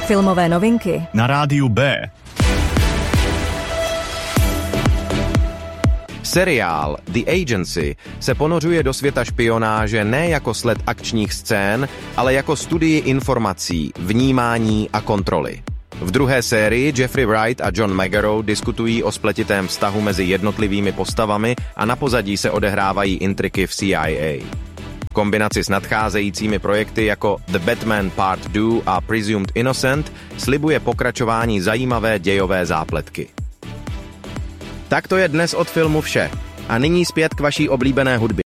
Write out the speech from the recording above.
Filmové novinky na rádiu B. Seriál The Agency se ponořuje do světa špionáže ne jako sled akčních scén, ale jako studii informací, vnímání a kontroly. V druhé sérii Jeffrey Wright a John McGarrow diskutují o spletitém vztahu mezi jednotlivými postavami a na pozadí se odehrávají intriky v CIA. V kombinaci s nadcházejícími projekty jako The Batman Part 2 a Presumed Innocent slibuje pokračování zajímavé dějové zápletky. Tak to je dnes od filmu vše. A nyní zpět k vaší oblíbené hudbě.